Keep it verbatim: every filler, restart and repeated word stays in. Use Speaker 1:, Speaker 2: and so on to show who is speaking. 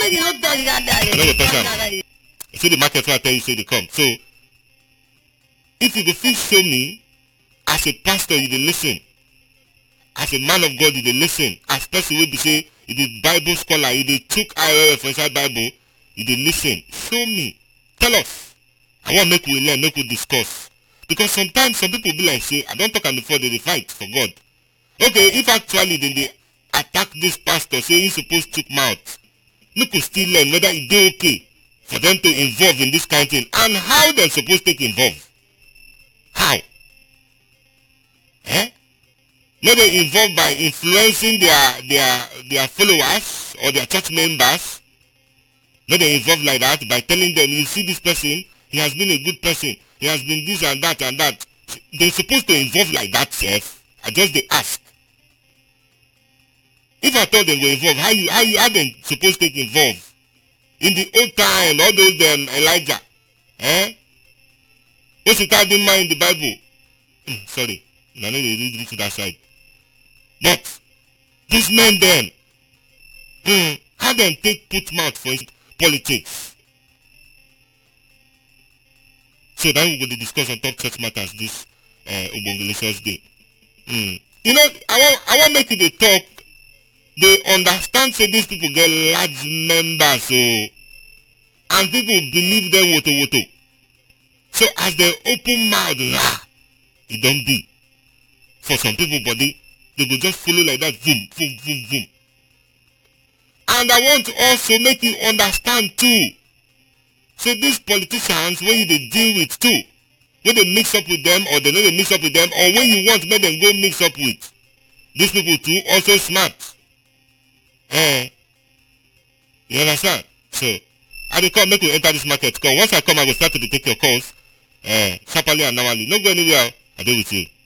Speaker 1: you not touch that
Speaker 2: I no go touch am. You see the market where I tell you say they come. So if you go fit show me as a pastor you dey listen, as a man of God you dey listen, as person wey be say you be Bible scholar, you dey chook eye well for inside Bible, you dey listen. Show me. Tell us. I want make we learn, make we discuss. Because sometimes some people be like say, I don't talk am before they dey fight for God. Okay, if actually they dey attack this pastor, say he supposed to mouth, make we still learn whether e dey okay for them to involve in this kind of thing and how dem suppose take involve. How? Eh? No, they involve by influencing their their their followers or their church members. No, they involve like that by telling them, you see this person, he has been a good person, he has been this and that and that. They're supposed to involve like that, self. I just they ask. If I told them to involve, how you how you how they supposed to involve? In the old time, all those them Elijah, eh? What's the time in mind in the Bible? Mm, sorry, I know they read to that side. But these men then, mm, how them take put mouth for politics? So then we will discuss on top church matters this uh, Ubongelicious Day. Mm. You know, I want I want make you the talk. They understand say these people get large members, so and people believe them woto woto. So as they open mouth, ah, it don't be. For some people body, they will just follow like that, boom, boom, boom, boom. And I want to also make you understand too. So these politicians, when you they deal with too, when they mix up with them or they know they mix up with them, or when you want make them go mix up with, these people too also smart. Eh, you understand? So I will come, make you enter this market. Come once I come, I will start to take your calls. Eh, sharply and normally. Not go anywhere. I do with you.